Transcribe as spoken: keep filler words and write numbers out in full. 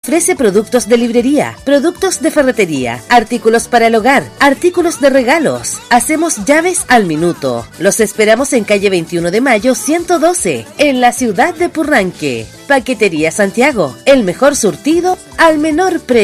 ofrece productos de librería, productos de ferretería, artículos para el hogar, artículos de regalos. Hacemos llaves al minuto. Los esperamos en calle veintiuno de mayo ciento doce, en la ciudad de Purranque. Paquetería Santiago, el mejor surtido al menor precio.